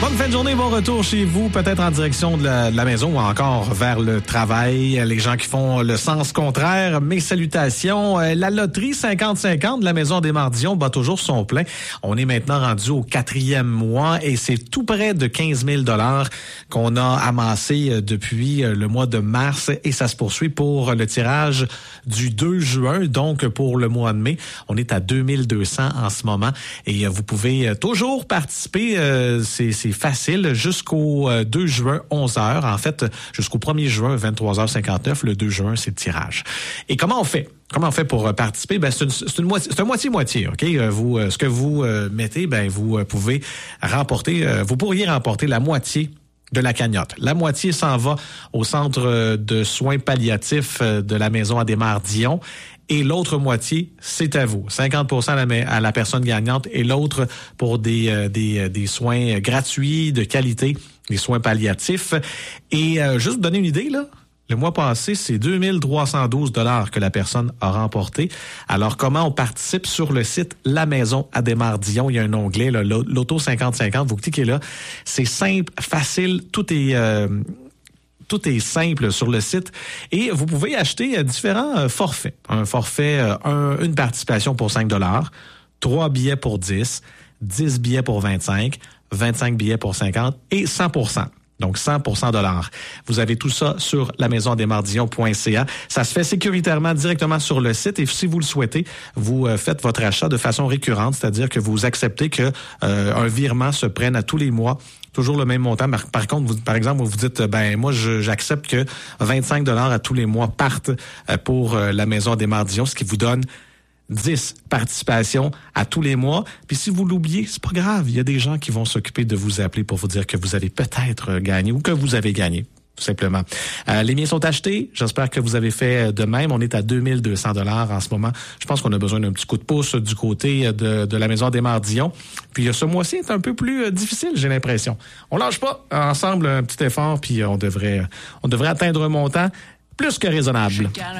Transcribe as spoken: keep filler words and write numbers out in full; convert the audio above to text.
Bonne fin de journée, bon retour chez vous, peut-être en direction de la, de la maison ou encore vers le travail. Les gens qui font le sens contraire, mes salutations. La loterie cinquante cinquante de la Maison des Mardillons bat toujours son plein. On est maintenant rendu au quatrième mois et c'est tout près de quinze mille dollars qu'on a amassé depuis le mois de mars et ça se poursuit pour le tirage du deux juin, donc pour le mois de mai. On est à deux mille deux cents en ce moment et vous pouvez toujours participer. C'est, c'est facile jusqu'au deux juin, onze heures. En fait, jusqu'au premier juin, vingt-trois heures cinquante-neuf. Le deux juin, c'est le tirage. Et comment on fait? Comment on fait pour participer? Ben, c'est une, c'est une moitié, c'est un moitié-moitié, OK? Vous, ce que vous mettez, ben, vous pouvez remporter, vous pourriez remporter la moitié de la cagnotte. La moitié s'en va au centre de soins palliatifs de la Maison Adhémar-Dion. Et l'autre moitié, c'est à vous. cinquante pour cent à la, à la personne gagnante et l'autre pour des, euh, des, des soins gratuits, de qualité, des soins palliatifs. Et euh, juste vous donner une idée, là, le mois passé, c'est deux mille trois cent douze dollars que la personne a remporté. Alors, comment on participe sur le site La Maison Adhémar-Dion? Il y a un onglet, là, l'auto cinquante cinquante. Vous cliquez là. C'est simple, facile, tout est... Euh, Tout est simple sur le site et vous pouvez acheter différents forfaits. Un forfait, un, une participation pour cinq dollars, trois billets pour dix, dix billets pour vingt-cinq, vingt-cinq billets pour cinquante et cent pour cent. Donc, cent pour cent dollars. Vous avez tout ça sur la maison des mardillons point c a. Ça se fait sécuritairement directement sur le site et si vous le souhaitez, vous faites votre achat de façon récurrente, c'est-à-dire que vous acceptez que euh, un virement se prenne à tous les mois. Toujours le même montant. Par contre, vous, par exemple, vous dites, ben moi, je, j'accepte que vingt-cinq dollars à tous les mois partent pour la Maison Adhémar-Dion, ce qui vous donne dix participations à tous les mois. Puis si vous l'oubliez, c'est pas grave. Il y a des gens qui vont s'occuper de vous appeler pour vous dire que vous allez peut-être gagner ou que vous avez gagné. Tout simplement. Euh, les miens sont achetés. J'espère que vous avez fait de même. On est à deux mille deux cents dollars en ce moment. Je pense qu'on a besoin d'un petit coup de pouce du côté de, de la Maison Adhémar-Dion. Puis ce mois-ci est un peu plus difficile, j'ai l'impression. On lâche pas. Ensemble, un petit effort, puis on devrait, on devrait atteindre un montant plus que raisonnable.